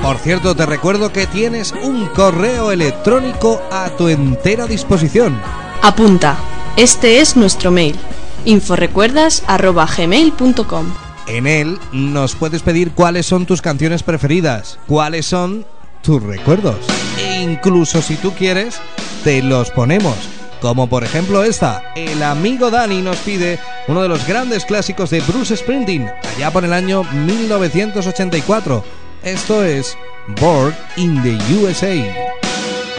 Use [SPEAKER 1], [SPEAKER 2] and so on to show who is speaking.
[SPEAKER 1] Por cierto, te recuerdo que tienes un correo electrónico a tu entera disposición.
[SPEAKER 2] Apunta, este es nuestro mail, inforecuerdas@gmail.com.
[SPEAKER 1] En él nos puedes pedir cuáles son tus canciones preferidas, cuáles son tus recuerdos. E incluso si tú quieres, te los ponemos. Como por ejemplo esta. El amigo Dani nos pide uno de los grandes clásicos de Bruce Springsteen, allá por el año 1984. Esto es Born in the USA.